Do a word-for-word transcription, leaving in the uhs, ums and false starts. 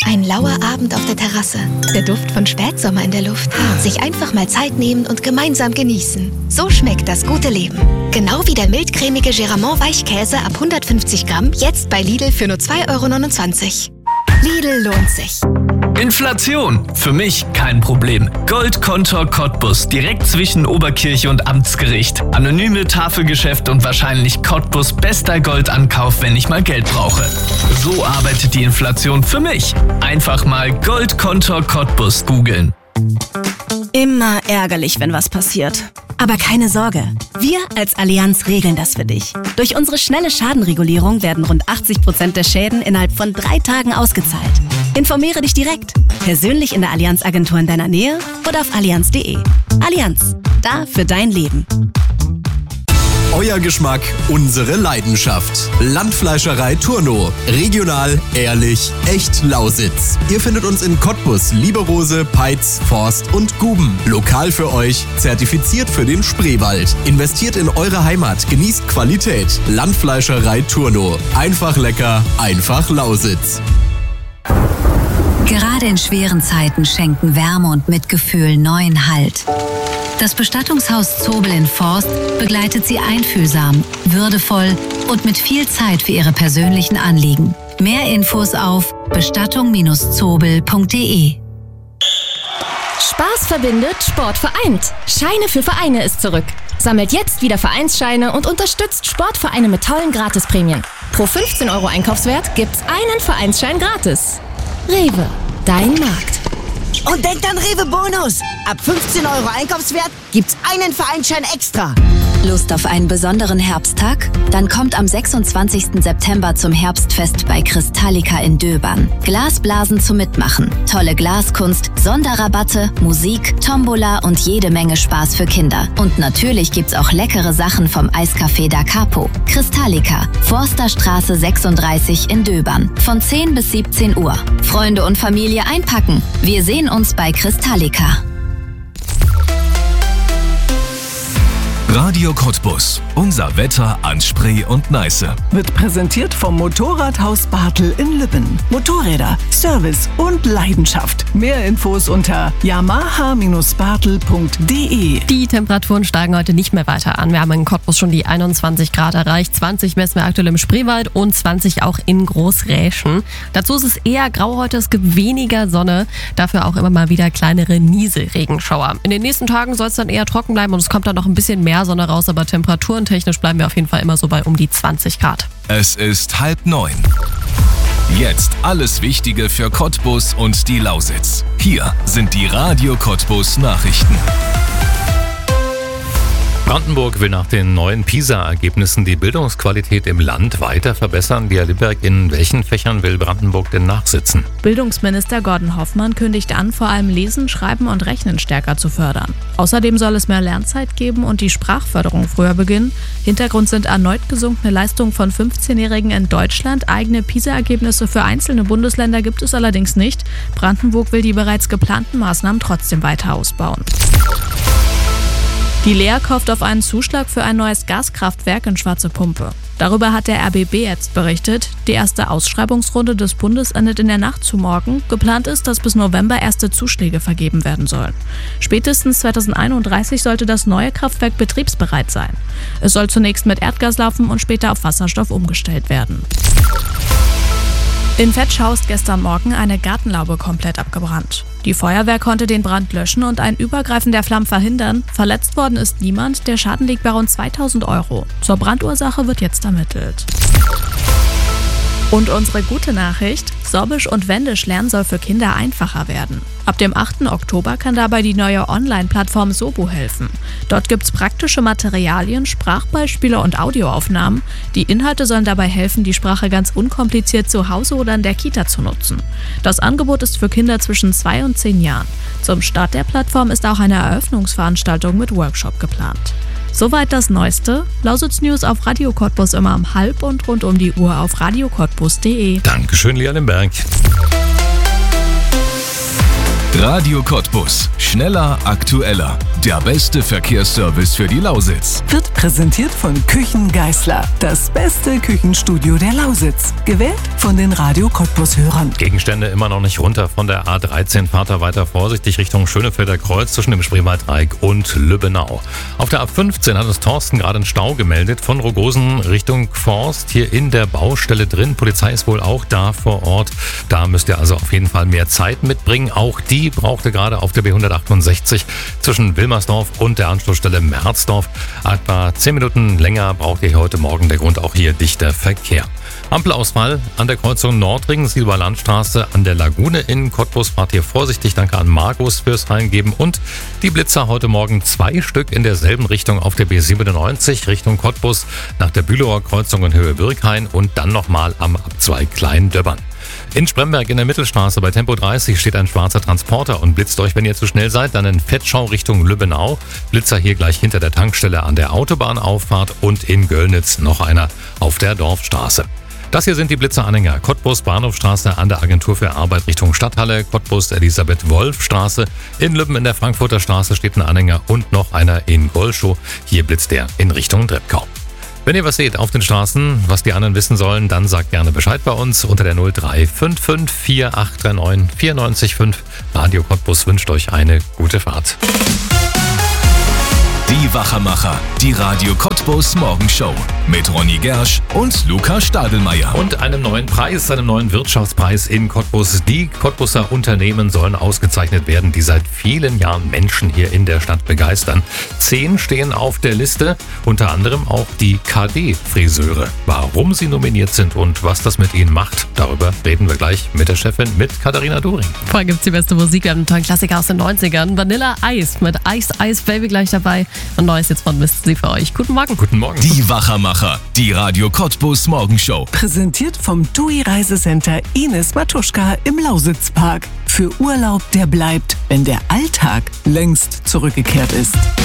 Ein lauer Abend auf der Terrasse. Der Duft von Spätsommer in der Luft. Sich einfach mal Zeit nehmen und gemeinsam genießen. So schmeckt das gute Leben. Genau wie der mildcremige Geramont Weichkäse ab hundertfünfzig Gramm. Jetzt bei Lidl für nur zwei Euro neunundzwanzig. Lidl lohnt sich. Inflation. Für mich kein Problem. Goldkontor Cottbus, direkt zwischen Oberkirche und Amtsgericht. Anonyme Tafelgeschäft und wahrscheinlich Cottbus bester Goldankauf, wenn ich mal Geld brauche. So arbeitet die Inflation für mich. Einfach mal Goldkontor Cottbus googeln. Immer ärgerlich, wenn was passiert. Aber keine Sorge, wir als Allianz regeln das für dich. Durch unsere schnelle Schadenregulierung werden rund achtzig Prozent der Schäden innerhalb von drei Tagen ausgezahlt. Informiere dich direkt, persönlich in der Allianz-Agentur in deiner Nähe oder auf allianz punkt de. Allianz, da für dein Leben. Euer Geschmack, unsere Leidenschaft. Landfleischerei Turno. Regional, ehrlich, echt Lausitz. Ihr findet uns in Cottbus, Lieberose, Peitz, Forst und Guben. Lokal für euch, zertifiziert für den Spreewald. Investiert in eure Heimat, genießt Qualität. Landfleischerei Turno. Einfach lecker, einfach Lausitz. Gerade in schweren Zeiten schenken Wärme und Mitgefühl neuen Halt. Das Bestattungshaus Zobel in Forst begleitet Sie einfühlsam, würdevoll und mit viel Zeit für Ihre persönlichen Anliegen. Mehr Infos auf bestattung Bindestrich zobel punkt de. Spaß verbindet, Sport vereint. Scheine für Vereine ist zurück. Sammelt jetzt wieder Vereinsscheine und unterstützt Sportvereine mit tollen Gratisprämien. Pro fünfzehn Euro Einkaufswert gibt's einen Vereinsschein gratis. Rewe, dein Markt. Und denkt an Rewe Bonus. Ab fünfzehn Euro Einkaufswert gibt's einen Vereinsschein extra. Lust auf einen besonderen Herbsttag? Dann kommt am sechsundzwanzigsten September zum Herbstfest bei Kristallica in Döbern. Glasblasen zum Mitmachen, tolle Glaskunst, Sonderrabatte, Musik, Tombola und jede Menge Spaß für Kinder. Und natürlich gibt's auch leckere Sachen vom Eiscafé Da Capo. Kristallica, Forsterstraße sechsunddreißig in Döbern. Von zehn bis siebzehn Uhr. Freunde und Familie einpacken. Wir sehen uns bei Kristallica. Radio Cottbus. Unser Wetter an Spree und Neiße. Wird präsentiert vom Motorradhaus Bartel in Lübben. Motorräder, Service und Leidenschaft. Mehr Infos unter yamaha Bindestrich bartel punkt de. Die Temperaturen steigen heute nicht mehr weiter an. Wir haben in Cottbus schon die einundzwanzig Grad erreicht. zwanzig messen wir aktuell im Spreewald und zwanzig auch in Großräschen. Dazu ist es eher grau heute. Es gibt weniger Sonne. Dafür auch immer mal wieder kleinere Nieselregenschauer. In den nächsten Tagen soll es dann eher trocken bleiben und es kommt dann noch ein bisschen mehr Sonne raus, aber temperaturentechnisch bleiben wir auf jeden Fall immer so bei um die zwanzig Grad. Es ist halb neun. Jetzt alles Wichtige für Cottbus und die Lausitz. Hier sind die Radio Cottbus Nachrichten. Brandenburg will nach den neuen PISA-Ergebnissen die Bildungsqualität im Land weiter verbessern. Lia Limberg, in welchen Fächern will Brandenburg denn nachsitzen? Bildungsminister Gordon Hoffmann kündigt an, vor allem Lesen, Schreiben und Rechnen stärker zu fördern. Außerdem soll es mehr Lernzeit geben und die Sprachförderung früher beginnen. Hintergrund sind erneut gesunkene Leistungen von fünfzehnjährigen in Deutschland. Eigene PISA-Ergebnisse für einzelne Bundesländer gibt es allerdings nicht. Brandenburg will die bereits geplanten Maßnahmen trotzdem weiter ausbauen. Die L E A kauft auf einen Zuschlag für ein neues Gaskraftwerk in Schwarze Pumpe. Darüber hat der R B B jetzt berichtet. Die erste Ausschreibungsrunde des Bundes endet in der Nacht zu morgen. Geplant ist, dass bis November erste Zuschläge vergeben werden sollen. Spätestens zweitausendeinunddreißig sollte das neue Kraftwerk betriebsbereit sein. Es soll zunächst mit Erdgas laufen und später auf Wasserstoff umgestellt werden. In Vetschau ist gestern Morgen eine Gartenlaube komplett abgebrannt. Die Feuerwehr konnte den Brand löschen und ein Übergreifen der Flammen verhindern. Verletzt worden ist niemand, der Schaden liegt bei rund zweitausend Euro. Zur Brandursache wird jetzt ermittelt. Und unsere gute Nachricht: Sorbisch und Wendisch lernen soll für Kinder einfacher werden. Ab dem achten Oktober kann dabei die neue Online-Plattform Sobu helfen. Dort gibt's praktische Materialien, Sprachbeispiele und Audioaufnahmen. Die Inhalte sollen dabei helfen, die Sprache ganz unkompliziert zu Hause oder in der Kita zu nutzen. Das Angebot ist für Kinder zwischen zwei und zehn Jahren. Zum Start der Plattform ist auch eine Eröffnungsveranstaltung mit Workshop geplant. Soweit das Neueste. Lausitz News auf Radio Cottbus immer um halb und rund um die Uhr auf radio cottbus punkt de. Dankeschön, Lia Limberg. Radio Cottbus. Schneller, aktueller. Der beste Verkehrsservice für die Lausitz. Wird präsentiert von Küchen Geisler. Das beste Küchenstudio der Lausitz. Gewählt von den Radio Cottbus-Hörern. Gegenstände immer noch nicht runter von der A dreizehn. Fahrt da weiter vorsichtig Richtung Schönefelder Kreuz zwischen dem Spreewaldreieck und Lübbenau. Auf der A fünfzehn hat es Thorsten gerade einen Stau gemeldet von Rogosen Richtung Forst. Hier in der Baustelle drin. Polizei ist wohl auch da vor Ort. Da müsst ihr also auf jeden Fall mehr Zeit mitbringen. Auch die brauchte gerade auf der B hundertachtundsechzig zwischen Wilmersdorf und der Anschlussstelle Merzdorf. Etwa zehn Minuten länger braucht ihr heute Morgen. Der Grund auch hier dichter Verkehr. Ampelausfall an der Kreuzung Nordring, Silber Landstraße an der Lagune in Cottbus. Fahrt hier vorsichtig. Danke an Markus fürs Reingeben. Und die Blitzer heute Morgen zwei Stück in derselben Richtung auf der B siebenundneunzig Richtung Cottbus nach der Bülower Kreuzung in Höhe Birkhain und dann nochmal am Abzweig Klein-Döbbern. In Spremberg in der Mittelstraße bei Tempo dreißig steht ein schwarzer Transporter und blitzt euch, wenn ihr zu schnell seid, dann in Fettschau Richtung Lübbenau. Blitzer hier gleich hinter der Tankstelle an der Autobahnauffahrt und in Göllnitz noch einer auf der Dorfstraße. Das hier sind die Blitzeranhänger. Cottbus Bahnhofstraße an der Agentur für Arbeit Richtung Stadthalle, Cottbus Elisabeth-Wolf-Straße. In Lübben in der Frankfurter Straße steht ein Anhänger und noch einer in Golschow. Hier blitzt der in Richtung Treppkau. Wenn ihr was seht auf den Straßen, was die anderen wissen sollen, dann sagt gerne Bescheid bei uns unter der null drei fünf fünf vier acht drei neun vier neun fünf. Radio Cottbus wünscht euch eine gute Fahrt. Die Wachermacher, die Radio Cottbus Morgenshow mit Ronny Gersch und Luca Stadelmeier. Und einem neuen Preis, einem neuen Wirtschaftspreis in Cottbus. Die Cottbuser Unternehmen sollen ausgezeichnet werden, die seit vielen Jahren Menschen hier in der Stadt begeistern. Zehn stehen auf der Liste, unter anderem auch die K D-Friseure. Warum sie nominiert sind und was das mit ihnen macht, darüber reden wir gleich mit der Chefin, mit Katharina During. Vorher gibt's die beste Musik, wir haben einen tollen Klassiker aus den neunzigern. Vanilla Ice mit Ice Ice Baby gleich dabei. Und Neues jetzt von Mist Sie für euch. Guten Morgen. Guten Morgen. Die Wachermacher, die Radio Cottbus Morgenshow. Präsentiert vom T U I Reisecenter Ines Matuschka im Lausitzpark. Für Urlaub, der bleibt, wenn der Alltag längst zurückgekehrt ist.